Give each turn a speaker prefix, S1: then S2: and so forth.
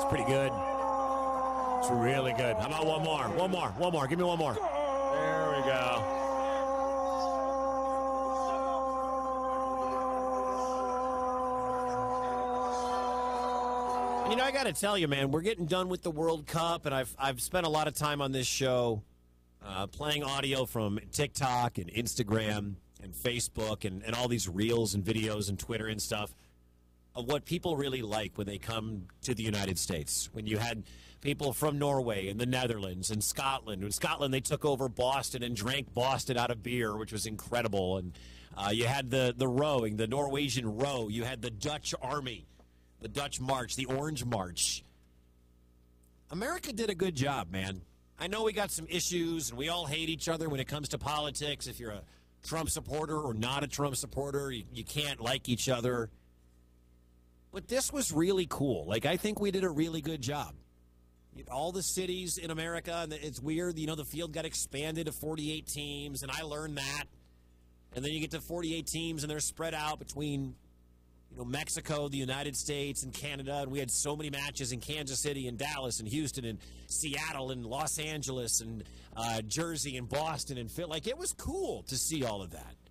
S1: It's pretty good. It's really good. How about one more? One more. Give me one more. There we go. You know, I got to tell you, man, we're getting done with the World Cup, and I've spent a lot of time on this show playing audio from TikTok and Instagram and Facebook and all these reels and videos and Twitter and stuff of what people really like when they come to the United States. When you had people from Norway and the Netherlands and Scotland. In Scotland, they took over Boston and drank Boston out of beer, which was incredible. And you had the rowing, the Norwegian row. You had the Dutch Army, the Dutch March, the Orange March. America did a good job, man. I know we got some issues, and we all hate each other when it comes to politics. If you're a Trump supporter or not a Trump supporter, you can't like each other. But this was really cool. Like, I think we did a really good job. All the cities in America, and it's weird, you know, the field got expanded to 48 teams, and I learned that. And then you get to 48 teams, and they're spread out between, you know, Mexico, the United States, and Canada. And we had so many matches in Kansas City and Dallas and Houston and Seattle and Los Angeles and Jersey and Boston and Philly. Like, it was cool to see all of that.